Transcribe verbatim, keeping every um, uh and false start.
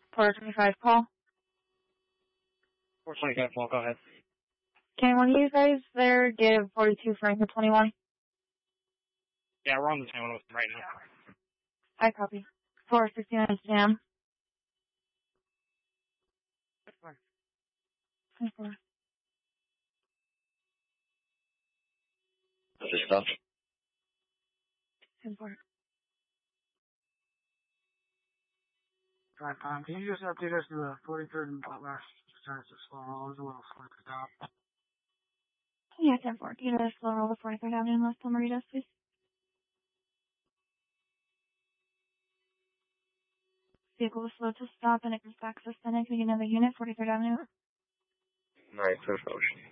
four twenty-five call. four twenty-five call, go ahead. Can one of you guys there give forty-two Franklin twenty-one? Yeah, we're on the phone with them right now. I copy. four sixty-nine Sam. Four. four. What's your stuff? four. Right, um, can you just update us to the forty-third and Butler? Starts at slow roll. There's a little slip stop. Yeah, ten four. Can you just slow roll the forty-third Avenue and West Marita, please? Vehicle was slow to stop and it was back suspended. Can we get another unit, forty-third Avenue? Alright, clear for ocean.